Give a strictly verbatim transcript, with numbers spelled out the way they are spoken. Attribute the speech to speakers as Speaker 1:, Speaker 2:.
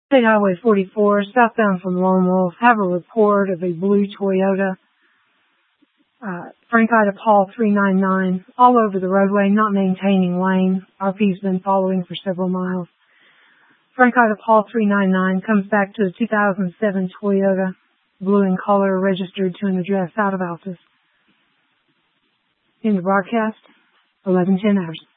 Speaker 1: State Highway forty-four, southbound from Lone Wolf, have a report of a blue Toyota. Uh, Frank Ida Paul three nine nine, all over the roadway, not maintaining lane. R P's been following for several miles. Frank Ida Paul three nine nine comes back to a two thousand seven Toyota, blue in color, registered to an address out of Altus. In the broadcast, eleven ten hours.